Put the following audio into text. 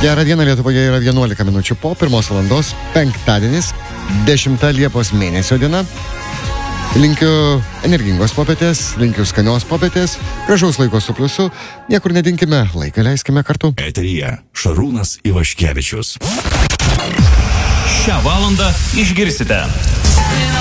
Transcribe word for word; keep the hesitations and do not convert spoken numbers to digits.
Gerą dieną, Lietuvoje yra vienuolika minučių po pirmos valandos, penktadienis, dešimta Liepos mėnesio diena. Linkiu energingos popietės, linkiu skanios popietės, gražaus laiko su pliusu, niekur nedinkime, laiką leiskime kartu. Eteryje Šarūnas Ivaškevičius. Šią valandą išgirsite.